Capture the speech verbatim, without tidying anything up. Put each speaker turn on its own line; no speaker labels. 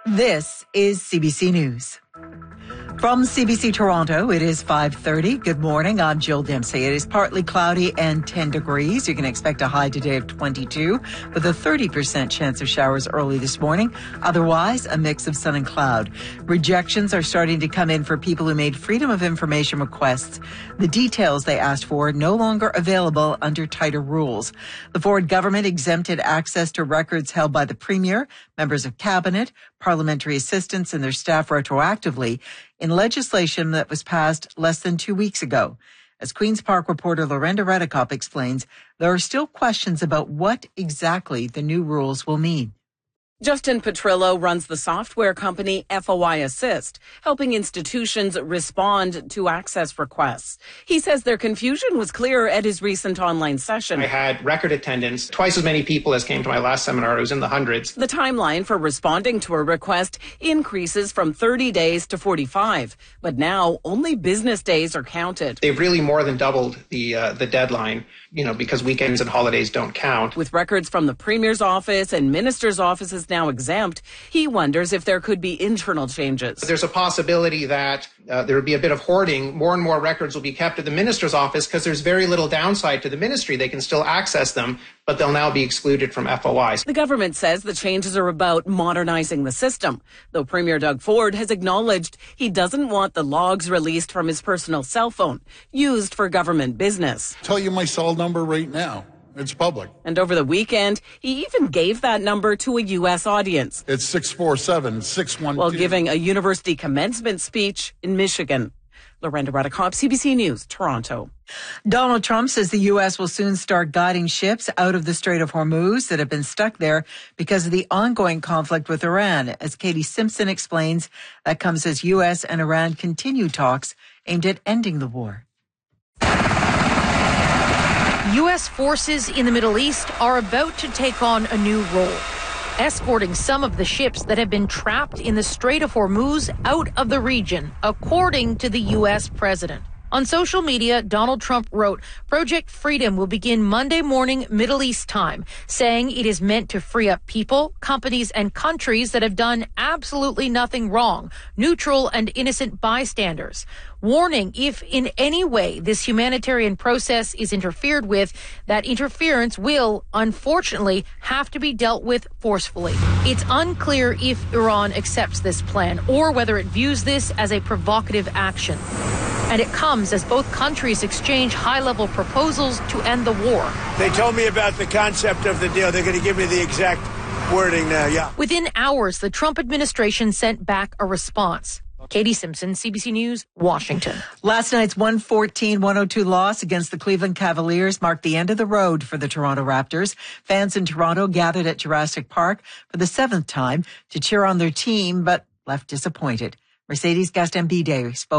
This is C B C News. From C B C Toronto, it is five thirty. Good morning. I'm Jill Dempsey. It is partly cloudy and ten degrees. You can expect a high today of twenty-two with a thirty percent chance of showers early this morning. Otherwise, a mix of sun and cloud. Rejections are starting to come in for people who made Freedom of Information requests. The details they asked for no longer available under tighter rules. The Ford government exempted access to records held by the Premier, members of Cabinet, parliamentary assistants and their staff retroactively in legislation that was passed less than two weeks ago. As Queen's Park reporter Lorenda Redekop explains, there are still questions about what exactly the new rules will mean.
Justin Petrillo runs the software company F O I Assist, helping institutions respond to access requests. He says their confusion was clear at his recent online session.
I had record attendance, twice as many people as came to my last seminar. It was in the hundreds.
The timeline for responding to a request increases from thirty days to forty-five, but now only business days are counted.
They've really more than doubled the uh, the deadline, you know, because weekends and holidays don't count.
With records from the Premier's office and Minister's offices now exempt, he wonders if there could be internal changes.
There's a possibility that uh, there would be a bit of hoarding. More and more records will be kept at the Minister's office because there's very little downside to the ministry. They can still access them, but they'll now be excluded from F O Is.
The government says the changes are about modernizing the system, though Premier Doug Ford has acknowledged he doesn't want the logs released from his personal cell phone used for government business.
I'll tell you my cell number right now. It's public.
And over the weekend, he even gave that number to a U S audience.
It's six four seven, six one two.
While giving a university commencement speech in Michigan. Lorenda Redekop, C B C News, Toronto.
Donald Trump says the U S will soon start guiding ships out of the Strait of Hormuz that have been stuck there because of the ongoing conflict with Iran. As Katie Simpson explains, that comes as U S and Iran continue talks aimed at ending the war.
U S forces in the Middle East are about to take on a new role, escorting some of the ships that have been trapped in the Strait of Hormuz out of the region, according to the U S president. On social media, Donald Trump wrote, Project Freedom will begin Monday morning Middle East time, saying it is meant to free up people, companies, and countries that have done absolutely nothing wrong, neutral and innocent bystanders. Warning, if in any way this humanitarian process is interfered with, that interference will, unfortunately, have to be dealt with forcefully. It's unclear if Iran accepts this plan or whether it views this as a provocative action. And it comes as both countries exchange high-level proposals to end the war.
They told me about the concept of the deal. They're going to give me the exact wording now, yeah.
Within hours, the Trump administration sent back a response. Katie Simpson, C B C News, Washington.
Last night's one fourteen one oh two loss against the Cleveland Cavaliers marked the end of the road for the Toronto Raptors. Fans in Toronto gathered at Jurassic Park for the seventh time to cheer on their team, but left disappointed. Mercedes Gaston-Bide spoke